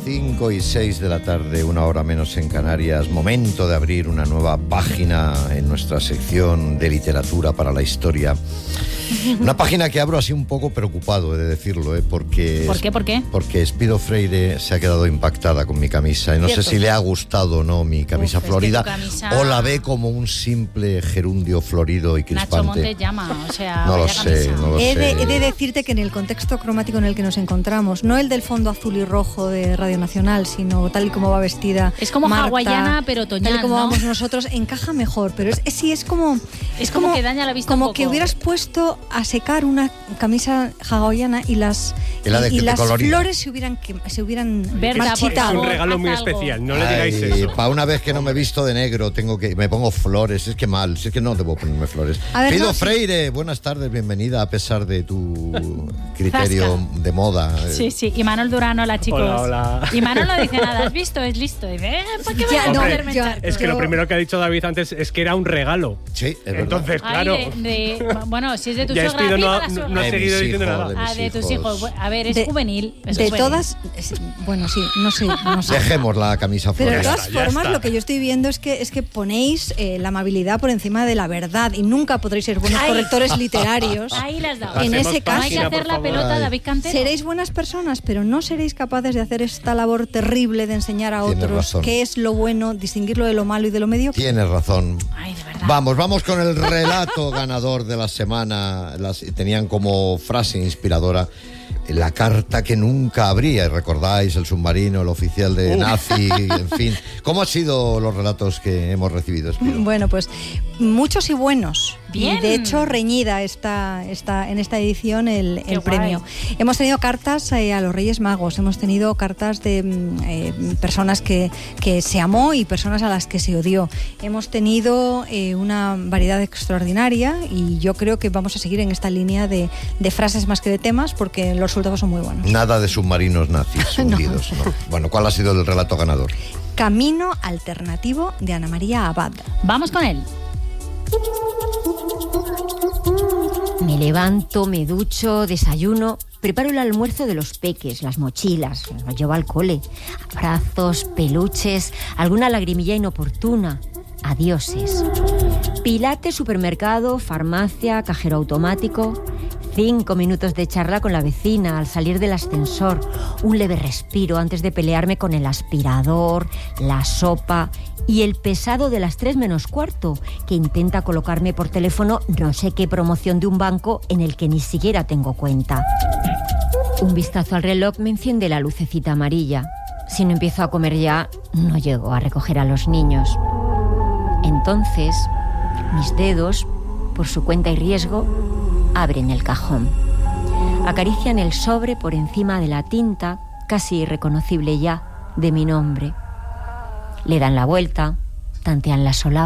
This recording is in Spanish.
5:06 de la tarde, 1 hora menos en Canarias. Momento de abrir una nueva página en nuestra sección de literatura para la historia. Una página que abro así un poco preocupado, he de decirlo, porque... ¿Por qué? ¿Por qué? Porque Espido Freire se ha quedado impactada con mi camisa y no sé si le ha gustado o no mi camisa florida, es que tu camisa... o la ve como un simple gerundio florido y crispante. Nacho Montes llama, o sea... No lo sé, no lo sé. He de decirte que en el contexto cromático en el que nos encontramos, no el del fondo azul y rojo de Radio Nacional, sino tal y como va vestida es como Marta, hawaiana, pero otoñal, tal y como ¿no? vamos nosotros, encaja mejor, pero es como... Es como que daña la vista como un poco. que hubieras puesto a secar una camisa hawaiana y las flores se hubieran Berta, marchitado. Es un regalo muy especial, no le digáis eso. Para una vez que no me he visto de negro, me pongo flores, es que mal, es que no debo ponerme flores. Espido Freire, buenas tardes, bienvenida a pesar de tu criterio de moda. Sí, y Manuel Durán, hola chicos. Hola. Y Manuel no dice nada, ¿has visto? Es listo. Y dice, ¿para qué voy a ponerme en charco? Es que lo primero que ha dicho David antes es que era un regalo. Sí, es verdad. Entonces, claro. Bueno, si es de tu ya suegra, Espido no ha seguido diciendo nada. De tus hijos. A ver, es juvenil. De todas, bueno, sí, no sé. Dejemos la camisa pero florida. de todas formas, lo que yo estoy viendo es que ponéis la amabilidad por encima de la verdad y nunca podréis ser buenos correctores literarios. Ahí las dado. En ese caso, no hay que hacer la pelota, David Cantero. Seréis buenas personas, pero no seréis capaces de hacer esta labor terrible de enseñar a otros qué es lo bueno, distinguirlo de lo malo y de lo mediocre. Tienes razón. Ay, de verdad. Vamos con el relato ganador de la semana. Tenían como frase inspiradora: la carta que nunca abría. ¿Recordáis? El submarino, el oficial de nazi, en fin. ¿Cómo han sido los relatos que hemos recibido, Espido? Bueno, pues muchos y buenos. Bien. Y de hecho reñida está en esta edición el premio. Hemos tenido cartas a los Reyes Magos, hemos tenido cartas de personas que se amó y personas a las que se odió. Hemos tenido una variedad extraordinaria y yo creo que vamos a seguir en esta línea de frases más que de temas porque los resultados son muy buenos. Nada de submarinos nazis hundidos. No. Bueno, ¿cuál ha sido el relato ganador? Camino alternativo de Ana María Abad. Vamos con él. Me levanto, me ducho, desayuno, preparo el almuerzo de los peques, las mochilas, los llevo al cole. Abrazos, peluches, alguna lagrimilla inoportuna. Adioses. Pilates, supermercado, farmacia, cajero automático. 5 minutos de charla con la vecina al salir del ascensor. Un leve respiro antes de pelearme con el aspirador, la sopa y el pesado de las 3 menos cuarto, que intenta colocarme por teléfono no sé qué promoción de un banco en el que ni siquiera tengo cuenta. Un vistazo al reloj me enciende la lucecita amarilla. Si no empiezo a comer ya, no llego a recoger a los niños. Entonces, mis dedos, por su cuenta y riesgo, abren el cajón. Acarician el sobre por encima de la tinta, casi irreconocible ya, de mi nombre. Le dan la vuelta, tantean la solapa.